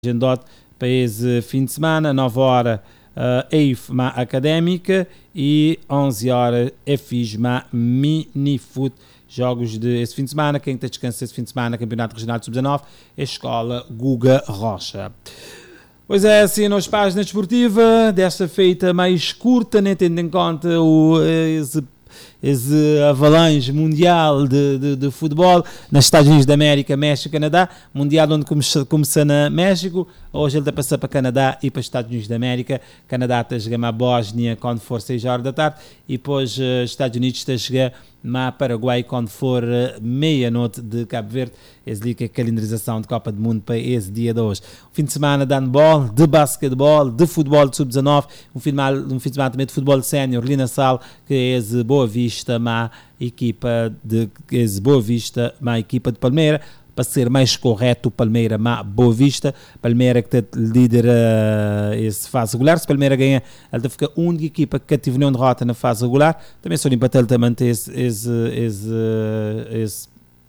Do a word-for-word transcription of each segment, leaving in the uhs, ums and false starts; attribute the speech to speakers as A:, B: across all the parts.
A: agendado para esse fim de semana, nove horas uh, E I F M A Académica e onze horas F I S M A Minifut. Jogos de esse fim de semana, quem está descansa esse fim de semana, Campeonato Regional de sub dezanove, é a Escola Guga Rocha. Pois é, assim, nas páginas desportivas, desta feita mais curta, nem tendo em conta o, esse, esse avalanche mundial de, de, de futebol, nos Estados Unidos da América, México e Canadá, mundial onde começou, começou na México, hoje ele está a passar para Canadá e para os Estados Unidos da América. Canadá está a jogar a Bósnia quando for seis horas da tarde e depois uh, Estados Unidos está a jogar a Paraguai quando for uh, meia-noite de Cabo Verde. Esse ali que é a calendarização de Copa do Mundo para esse dia de hoje. Um fim de semana de handball, de basquetebol, de futebol de sub dezanove, um fim de semana, um fim de semana também de futebol sénior, Lina Sal, que é esse Boa Vista, uma equipa de esse Boa Vista, uma equipa de Palmeira. Para ser mais correto, o Palmeira má Boa Vista, Palmeira que está líder uh, esse fase regular. Se Palmeira ganha, ela fica a única equipa que teve nenhuma derrota na fase regular. Também só empate ele também manter esse, esse, esse, esse,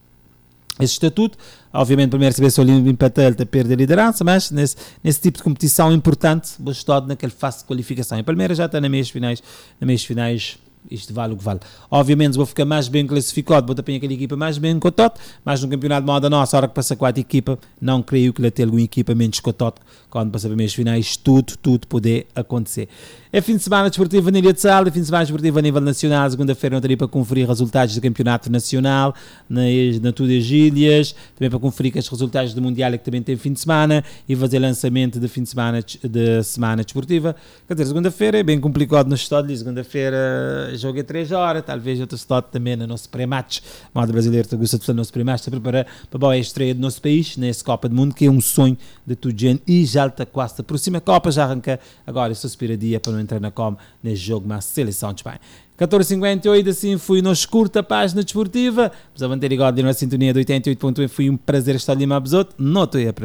A: esse estatuto. Obviamente, primeiro se vê se o empate ele está a perder a liderança, mas nesse, nesse tipo de competição importante, vou estar naquele fase de qualificação. E Palmeira já está nas meias finais, nas meias finais. Isto vale o que vale. Obviamente vou ficar mais bem classificado, vou ter aquela equipa mais bem cotote, mas no campeonato de moda nossa, a hora que passa quatro equipa, não creio que ele tenha alguma equipa menos cotote, quando passa para meias finais, tudo, tudo poder acontecer. É fim de semana desportivo a nível de sala, é fim de semana desportivo a nível nacional, segunda-feira não teria para conferir resultados do campeonato nacional, na, na Tudo das Ilhas, também para conferir os resultados do Mundial que também tem fim de semana, e fazer lançamento de fim de semana de semana desportiva. Quer dizer, segunda-feira é bem complicado no estado, segunda-feira jogo é três horas, talvez outro slot também no nosso pré-match. O modo brasileiro que gosta de fazer o nosso pré-match, está a preparar para a boa estreia do nosso país, nessa Copa do Mundo, que é um sonho de tudo gente, e já está quase a próxima Copa, já arranca agora, só espera dia para não entrar na Com nesse jogo, mas seleção de Espanha. catorze e cinquenta e oito, assim fui nos curta página desportiva, mas a manter igual de uma sintonia de oitenta e oito ponto um, foi um prazer estar ali, mas outro, não estou aí a